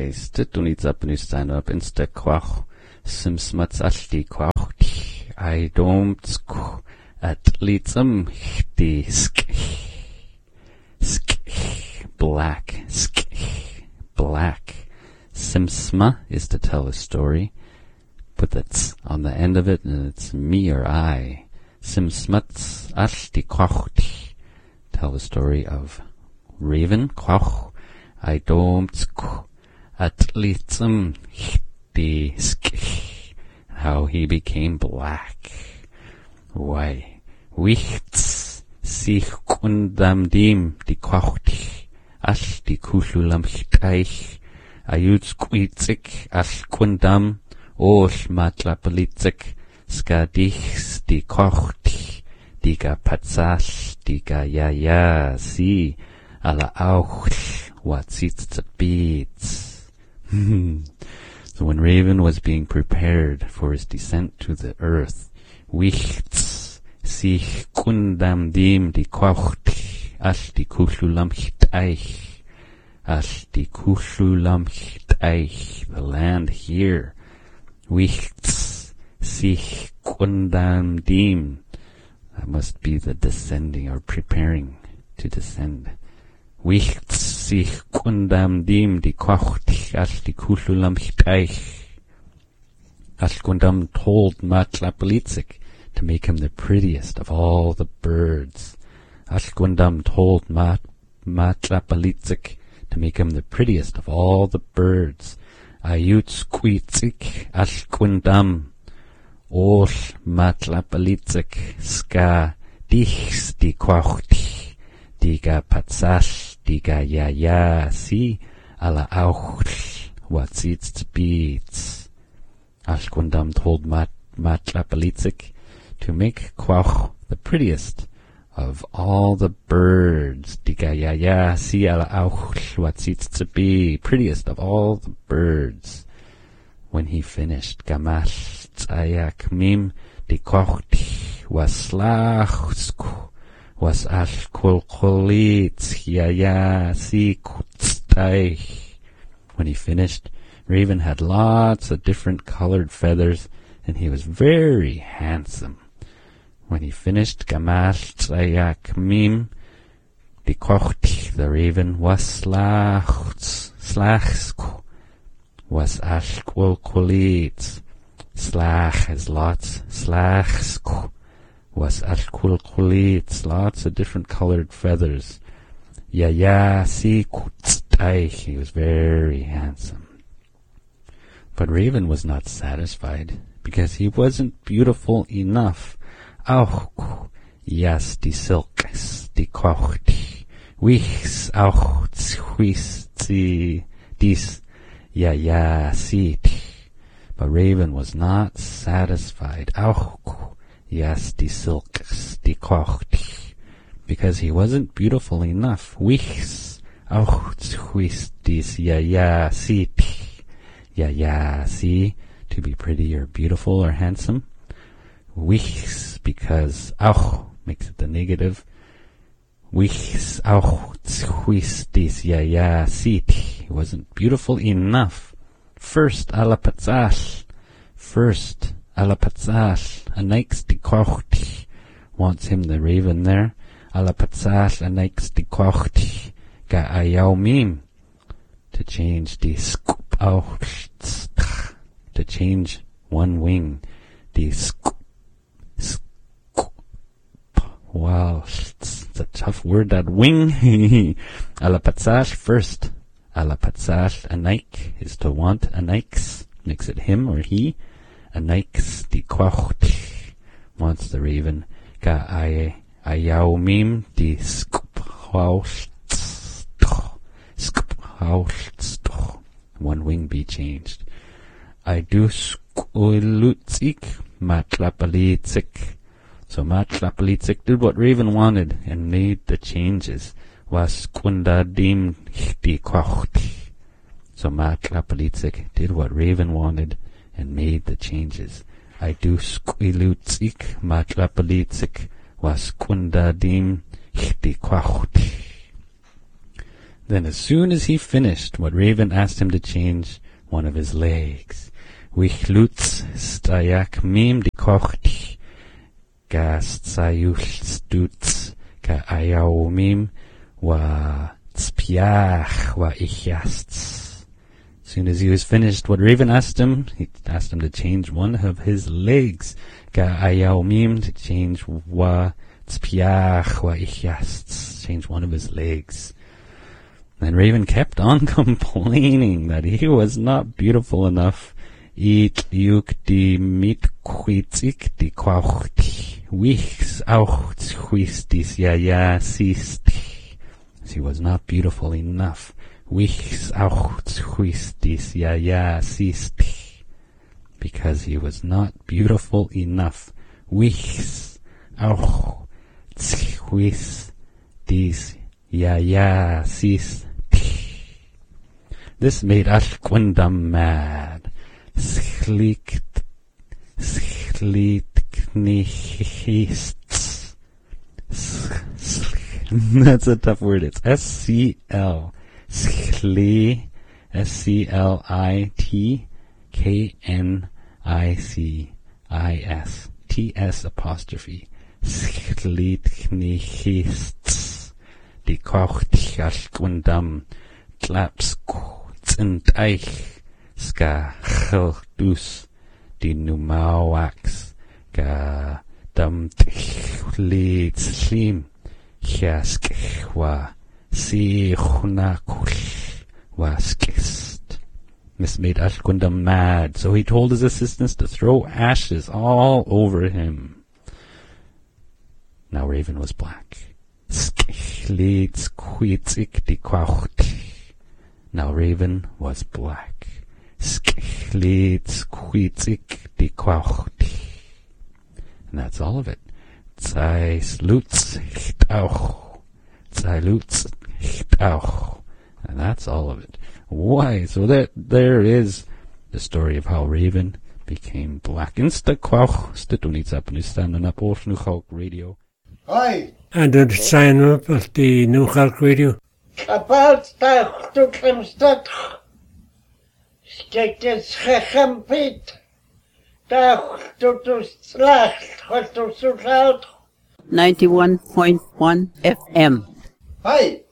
Stittunitsapunustan up insta quach, simsmats alti quach, I don't at litsum black, black. Simsma is to tell a story. Put the ts on the end of it, and it's me or I. Simsmats alti quach. Tell the story of Raven quach. I don't at litsum how he became black. Why? Wichts sich kundam dim di quach. Ash di kushulam hitaich. Ayuts quitzik ash kundam. Ol matlapalitzik. Skadich di quach. Diga patzal. Diga ya si. Ala auch. What's the beats? So when Raven was being prepared for his descent to the earth, wichts sich kundam dim di quacht ash di kushulam hitaich, ash di kushulam hitaich, the land here. Wichts sich kundam dim, that must be the descending or preparing to descend. Wichts sich kundam dim di quacht ash di kushulam hitaich. Ashkundam told Matlapalitzik to make him the prettiest of all the birds. Ashkundam told Matlapalitzik to make him the prettiest of all the birds. Ayutsquitzik Ashkundam ol Matlapalitzik ska dichs di quacht diga patzal diga ya si ala auch what's its beats. Ashkundam told Matlapalitzik to make quach the prettiest of all the birds. Diga ya si ala auch what's its to be prettiest of all the birds. When he finished, Gamal tzayak mim di quach waslach was ashkolkolitz ya si kutztaich. When he finished, Raven had lots of different colored feathers, and he was very handsome. When he finished, Gamal tzayak mim di quach, the raven was slachsk was ashkolkolitz. Slach is lots, slachsk was ashkolkolitz, lots of different colored feathers. Ya si kutztaich, he was very handsome. But Raven was not satisfied, because he wasn't beautiful enough. Auch jas die silkes, die kocht, wichs auch zhuis dies ya sieht. But Raven was not satisfied. Auch jas die silkes, die kocht, because he wasn't beautiful enough. Wichs auch zhuis dies ya sieht. Ya see, to be pretty or beautiful or handsome. Wichs, because auch makes it the negative. Wichs auch zhuis dies ya sieht. He wasn't beautiful enough. First alapatzal, anaix di kocht, wants him the raven there. Alapatzal anaix di kocht, ga ayau mim, to change the scoop out, to change one wing, the scoop. Wow, it's a tough word, that wing. Alapatzal first. Alapatzal, anaik is to want, anaix makes it him or he. Anaix di quacht wants the raven. Ga ayau mim di scoop one wing be changed. I do skulutzik Matlapalitzik. So Matlapalitzik did what Raven wanted and made the changes. Was kundadim di quacht. So Matlapalitzik did what Raven wanted and made the changes. I do skulutzik Matlapalitzik was kundadim di quacht. Then as soon as he finished what Raven asked him to change one of his legs, Wichlutz stayak mim di kocht ga tsayul stutz ga ayaomim wa tspiach wa ichyasts. As soon as he was finished what Raven asked him, he asked him to change one of his legs. Ga ayaomim, to change wa tspiach wa ichyasts, change one of his legs. And Raven kept on complaining that he was not beautiful enough. It yuk di mit kwitzik di kwaucht wichs auch chwistis ya sist. He was not beautiful enough. Wichs auch chwistis ya sist. Because he was not beautiful enough. Wichs auch chwistis ya sist. This made Ashkwindam mad. That's a tough word. It's S-C-L. S-C-L-I-T-K-N-I-C-I-S. T-S apostrophe. Sklitnichists. Die kocht Ashkwindam. Tlapsku. And eich ska childus di numawax ga dam lead slim chask wa si chunakul waskist. This made Ashkwindam mad, so he told his assistants to throw ashes all over him. Now Raven was black. Leads quitzik di quaucht. Now Raven was black. And that's all of it. And that's all of it. Why? So there is the story of how Raven became black. Insta kwauch statunica panistan na po Nuchalk Radio. Hi. And the sign up of the Nuchalk Radio. Kapalt tak tu klemstat. Stektes gechampit. Tak tu slacht, wat tu 91.1 FM. Hi.